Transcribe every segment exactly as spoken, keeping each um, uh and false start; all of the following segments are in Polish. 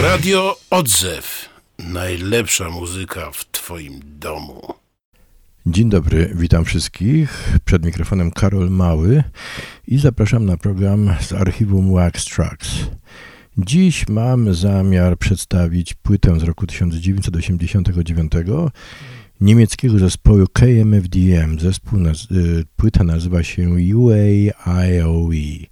Radio Odzew. Najlepsza muzyka w twoim domu. Dzień dobry, witam wszystkich. Przed mikrofonem Karol Mały i zapraszam na program z archiwum Wax Tracks. Dziś mam zamiar przedstawić płytę z roku tysiąc dziewięćset osiemdziesiątego dziewiątego niemieckiego zespołu K M F D M. Zespół naz- y, płyta nazywa się U A I O E.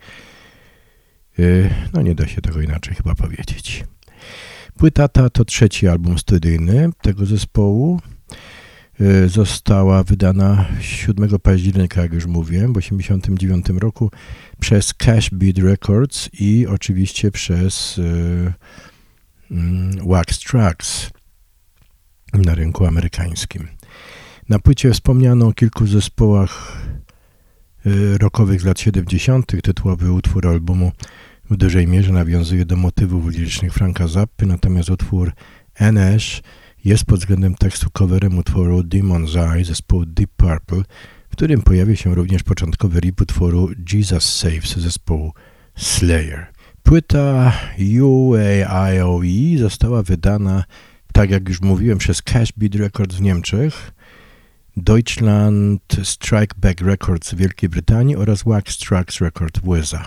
Y, no nie da się tego inaczej chyba powiedzieć. Płyta ta to trzeci album studyjny tego zespołu. Y, została wydana siódmego października, jak już mówiłem, w osiemdziesiątym dziewiątym roku przez Cash Beat Records i oczywiście przez y, y, Wax Tracks na rynku amerykańskim. Na płycie wspomniano o kilku zespołach y, rockowych z lat siedemdziesiątych. Tytułowy utwór albumu w dużej mierze nawiązuje do motywów lirycznych Franka Zappy, natomiast utwór Ash jest pod względem tekstu coverem utworu Demon's Eye zespołu Deep Purple, w którym pojawia się również początkowy rip utworu Jesus Saves zespołu Slayer. Płyta U A I O E została wydana, tak jak już mówiłem, przez Cash Beat Records w Niemczech, Deutschland Strikeback Records w Wielkiej Brytanii oraz Wax Tracks Records w U S A.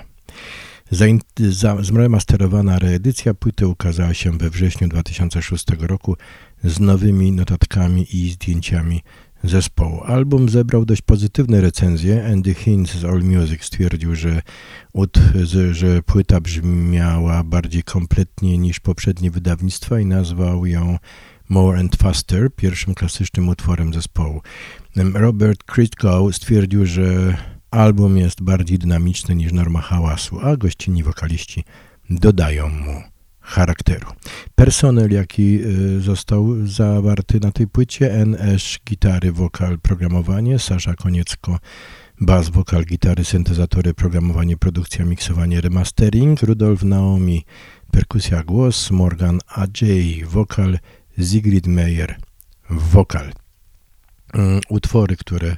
Zremasterowana reedycja płyty ukazała się we wrześniu dwa tysiące szóstego roku z nowymi notatkami i zdjęciami zespołu. Album zebrał dość pozytywne recenzje. Andy Hinz z All Music stwierdził, że, ut, że płyta brzmiała bardziej kompletnie niż poprzednie wydawnictwa i nazwał ją More and Faster, pierwszym klasycznym utworem zespołu. Robert Christgau stwierdził, że album jest bardziej dynamiczny niż norma hałasu, a gościnni wokaliści dodają mu charakteru. Personel, jaki został zawarty na tej płycie: N Esz, gitary, wokal, programowanie, Sasza Koniecko, bas, wokal, gitary, syntezatory, programowanie, produkcja, miksowanie, remastering, Rudolf Naomi, perkusja, głos, Morgan Ajay, wokal, Sigrid Meyer, wokal. Utwory, które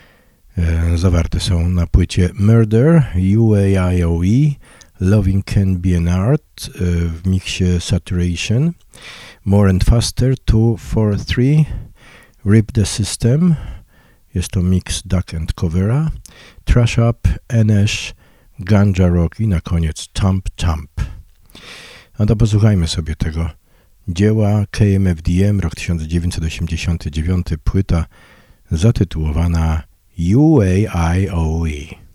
zawarte są na płycie: Murder, U A I O E, Loving Can Be an Art w miksie Saturation, More and Faster, two four three, Rip the System, jest to mix Duck and Covera, Trash Up, N Esz, Ganja Rock i na koniec Thump Thump. A to posłuchajmy sobie tego dzieła K M F D M, rok tysiąc dziewięćset osiemdziesiąty dziewiąty, płyta zatytułowana U A I O E.